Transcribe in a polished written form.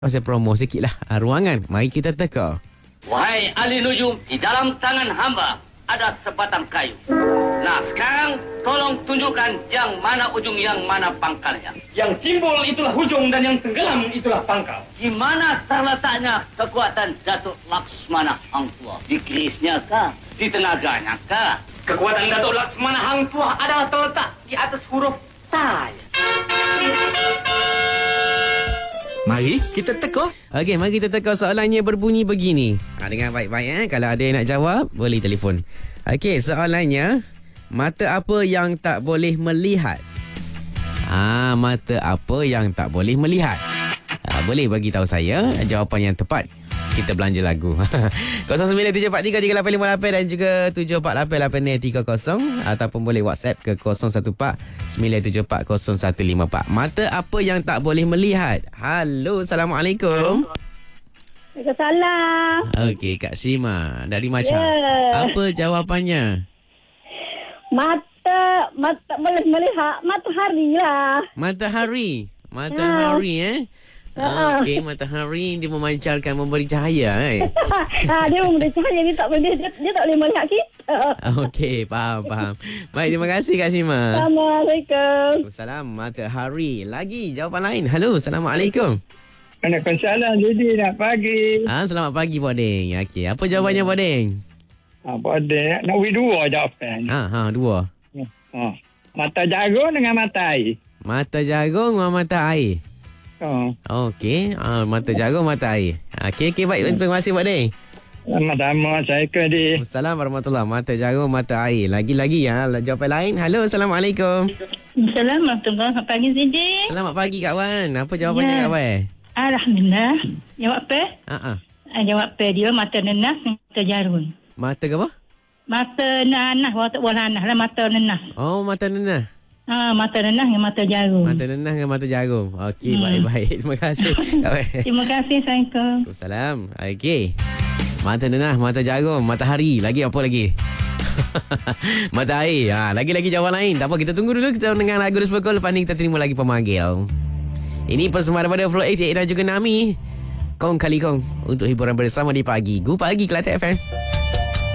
Saya promo sikit lah ruangan. Mari kita teka. Wahai ahli nujum, di dalam tangan hamba ada sebatang kayu. Nah, sekarang tolong tunjukkan yang mana ujung, yang mana pangkalnya. Yang timbul itulah ujung dan yang tenggelam itulah pangkal. Di mana terletaknya kekuatan Datuk Laksmana Hang Tuah? Di kerisnya kah? Di tenaganya kah? Kekuatan Datuk Laksmana Hang Tuah adalah terletak di atas huruf Tai. Mari kita teka. Okey, mari kita teka soalannya berbunyi begini. Dengar baik-baik Kalau ada yang nak jawab, boleh telefon. Okey, soalannya, mata apa yang tak boleh melihat? Mata apa yang tak boleh melihat? Boleh bagi tahu saya jawapan yang tepat. Kita belanja lagu. 0974338858 dan juga 748830 ataupun boleh WhatsApp ke 0149740154. Mata apa yang tak boleh melihat? Halo, Assalamualaikum. Waalaikumsalam. Okey, Kak Sima dari Macang. Ya. Apa jawapannya? Mata boleh melihat matahari lah. Matahari. Matahari Okey, matahari dia memancarkan, memberi cahaya Dia memberi cahaya, dia tak boleh melihat kita. Okey, faham. Baik, terima kasih Kak Sima. Assalamualaikum. Salam, matahari. Lagi jawapan lain. Halo, Assalamualaikum. Waalaikumsalam. Jadi nak pagi. Selamat pagi, Bodeng. Okey, apa jawapannya, Bodeng? Pada nak beri dua jawapan. Dua. Mata jagung dengan mata air. Mata jagung dengan mata air. Okey, mata jagung, mata air. Okey, baik. Terima kasih, Bodeng. Sama-sama. Saya di. Assalamualaikum warahmatullahi. Mata jagung, mata air. Lagi-lagi jawapan lain. Halo, Assalamualaikum. Assalamualaikum. Selamat pagi, Sidi. Selamat pagi, Kak Wan. Apa jawapannya, Kak Wan? Alhamdulillah. Jawab apa? Jawab apa dia? Mata nenas, mata jarum. Mata ke apa? Mata nanah, warna nanah lah, mata nenah. Oh, mata nenah. Mata nenah dengan mata jarum. Mata nenah dengan mata jarum. Okey, baik-baik. Terima kasih. Terima kasih. Assalamualaikum. Waalaikumsalam. Okey. Mata nenah, mata jarum, matahari. Lagi apa lagi? Mata air. Lagi-lagi jawapan lain. Tak apa, kita tunggu dulu. Kita dengar lagu The Spokol. Lepas ni kita terima lagi pemanggil. Ini persembahan daripada Flow 88 dan juga Nami. Kong kali kong. Untuk hiburan bersama di pagi. Gu Pagi Kelantan FM.